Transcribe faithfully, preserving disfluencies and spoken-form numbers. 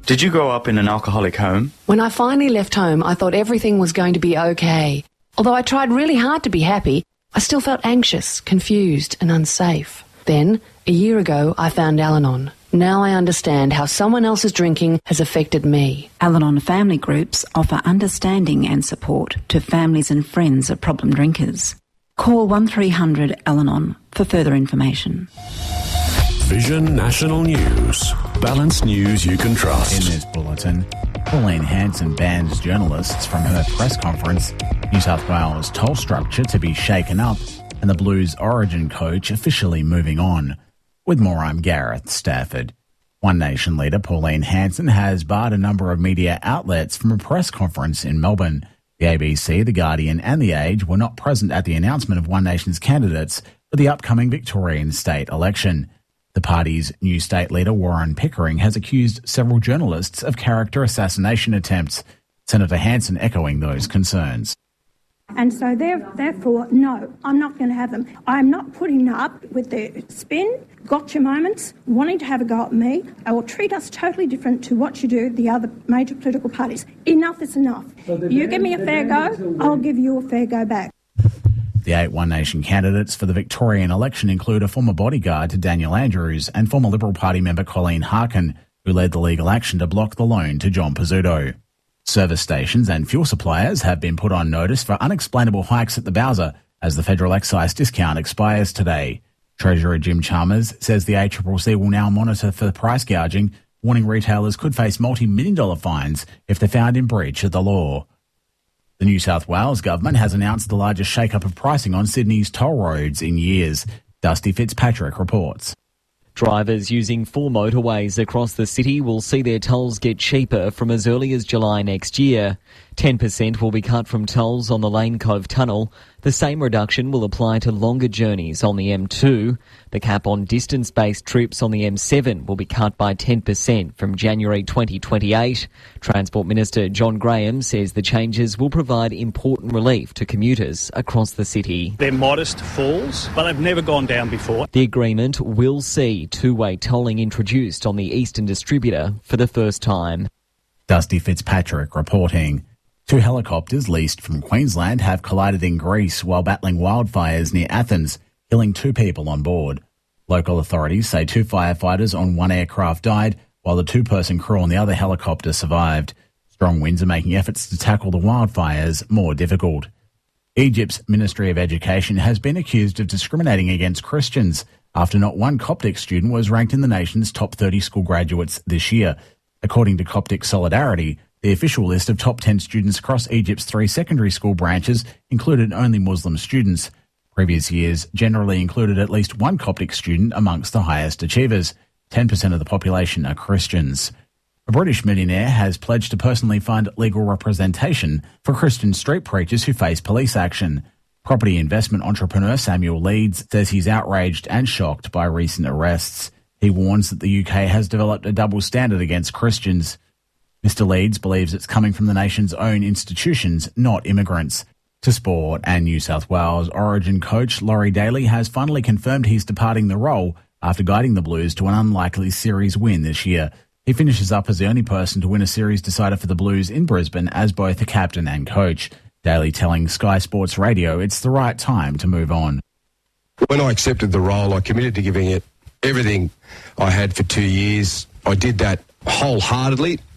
Did you grow up in an alcoholic home? When I finally left home, I thought everything was going to be okay. Although I tried really hard to be happy, I still felt anxious, confused and unsafe. Then, a year ago, I found Al-Anon. Now I understand how someone else's drinking has affected me. Al-Anon family groups offer understanding and support to families and friends of problem drinkers. Call one three hundred Al-Anon for further information. Vision National News. Balanced news you can trust. In this bulletin, Pauline Hanson bans journalists from her press conference, New South Wales toll structure to be shaken up, and the Blues origin coach officially moving on. With more, I'm Gareth Stafford. One Nation leader Pauline Hanson has barred a number of media outlets from a press conference in Melbourne. The A B C, The Guardian and The Age were not present at the announcement of One Nation's candidates for the upcoming Victorian state election. The party's new state leader, Warren Pickering, has accused several journalists of character assassination attempts. Senator Hanson echoing those concerns. And so therefore, no, I'm not going to have them. I'm not putting up with their spin, gotcha moments, wanting to have a go at me, or treat us totally different to what you do the other major political parties. Enough is enough. So you give me a fair go, I'll give you a fair go back. The eight One Nation candidates for the Victorian election include a former bodyguard to Daniel Andrews and former Liberal Party member Colleen Harkin, who led the legal action to block the loan to John Pizzuto. Service stations and fuel suppliers have been put on notice for unexplainable hikes at the Bowser as the federal excise discount expires today. Treasurer Jim Chalmers says the A C C C will now monitor for price gouging, warning retailers could face multi-million dollar fines if they're found in breach of the law. The New South Wales government has announced the largest shake-up of pricing on Sydney's toll roads in years. Dusty Fitzpatrick reports. Drivers using four motorways across the city will see their tolls get cheaper from as early as July next year. ten percent will be cut from tolls on the Lane Cove Tunnel. The same reduction will apply to longer journeys on the M two. The cap on distance-based trips on the M seven will be cut by ten percent from January twenty twenty-eight. Transport Minister John Graham says the changes will provide important relief to commuters across the city. They're modest falls, but they've never gone down before. The agreement will see two-way tolling introduced on the Eastern Distributor for the first time. Dusty Fitzpatrick reporting. Two helicopters leased from Queensland have collided in Greece while battling wildfires near Athens, killing two people on board. Local authorities say two firefighters on one aircraft died, while the two-person crew on the other helicopter survived. Strong winds are making efforts to tackle the wildfires more difficult. Egypt's Ministry of Education has been accused of discriminating against Christians after not one Coptic student was ranked in the nation's top thirty school graduates this year. According to Coptic Solidarity, the official list of top ten students across Egypt's three secondary school branches included only Muslim students. Previous years generally included at least one Coptic student amongst the highest achievers. ten percent of the population are Christians. A British millionaire has pledged to personally fund legal representation for Christian street preachers who face police action. Property investment entrepreneur Samuel Leeds says he's outraged and shocked by recent arrests. He warns that the U K has developed a double standard against Christians. Mister Leeds believes it's coming from the nation's own institutions, not immigrants. To sport, and New South Wales origin coach Laurie Daly has finally confirmed he's departing the role after guiding the Blues to an unlikely series win this year. He finishes up as the only person to win a series decider for the Blues in Brisbane as both the captain and coach. Daly telling Sky Sports Radio it's the right time to move on. When I accepted the role, I committed to giving it everything I had for two years. I did that wholeheartedly.